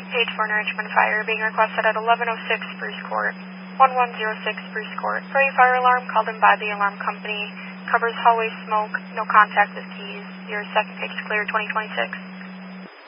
Page 4 Richmond Fire being requested at 1106 Spruce Court. 1106 Spruce Court. For a fire alarm called in by the alarm company. Covers hallway smoke, no contact with keys. Your second page is clear, 2026.